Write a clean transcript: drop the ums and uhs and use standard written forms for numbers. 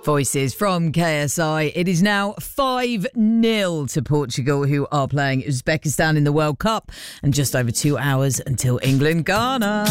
Voices from KSI. It is now 5-0 to Portugal, who are playing Uzbekistan in the World Cup, and just over 2 hours until England-Ghana.